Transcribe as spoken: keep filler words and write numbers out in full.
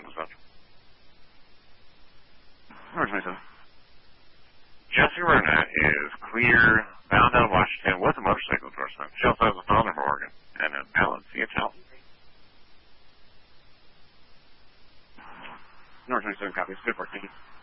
twenty-seven, dispatch. Number twenty-seven. Jesse Burnett is clear, bound out of Washington with a motorcycle endorsement. She also has a phone number organ and a valid C H L. Number twenty-seven copies. Good work, thank you.